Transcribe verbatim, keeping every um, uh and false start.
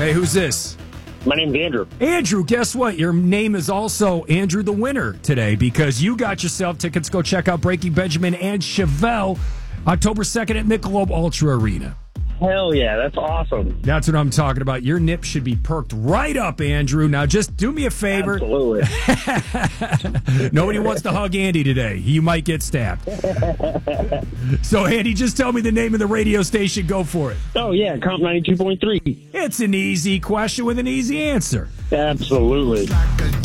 Hey, who's this? My name's Andrew. Andrew, guess what? Your name is also Andrew the winner today because you got yourself tickets. Go check out Breaking Benjamin and Chevelle October second at Michelob Ultra Arena. Hell yeah, that's awesome. That's what I'm talking about. Your nip should be perked right up, Andrew. Now, just do me a favor. Absolutely. Nobody wants to hug Andy today. You might get stabbed. So, Andy, just tell me the name of the radio station. Go for it. Oh, yeah, Comp ninety-two point three. It's an easy question with an easy answer. Absolutely.